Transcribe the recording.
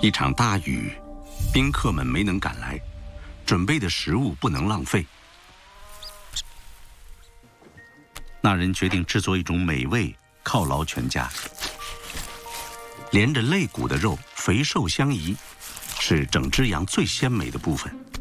一场大雨，宾客们没能赶来，准备的食物不能浪费。那人决定制作一种美味犒劳全家。连着肋骨的肉肥瘦相宜，是整只羊最鲜美的部分。